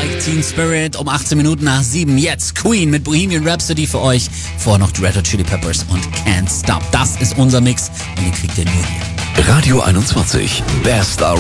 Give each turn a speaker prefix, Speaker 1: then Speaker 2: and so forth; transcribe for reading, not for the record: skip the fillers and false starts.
Speaker 1: Like Teen Spirit um 18 Minuten nach 7. Jetzt Queen mit Bohemian Rhapsody für euch. Vorher noch die Red Hot Chili Peppers und Can't Stop. Das ist unser Mix und den kriegt ihr nur hier.
Speaker 2: Radio 21, Best